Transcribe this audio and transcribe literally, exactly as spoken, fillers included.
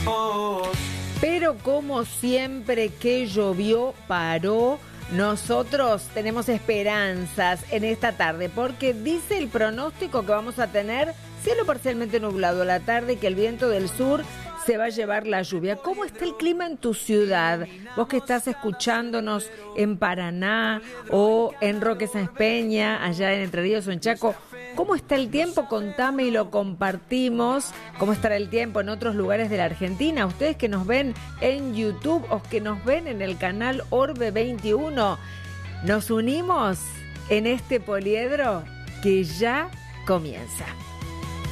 Pero como siempre que llovió, paró. Nosotros tenemos esperanzas en esta tarde porque dice el pronóstico que vamos a tener cielo parcialmente nublado a la tarde y que el viento del sur se va a llevar la lluvia. ¿Cómo está el clima en tu ciudad? Vos que estás escuchándonos en Paraná o en Roque Sáenz Peña, allá en Entre Ríos o en Chaco, ¿cómo está el tiempo? Contame y lo compartimos. ¿Cómo estará el tiempo en otros lugares de la Argentina? Ustedes que nos ven en YouTube o que nos ven en el canal Orbe veintiuno, nos unimos en este poliedro que ya comienza.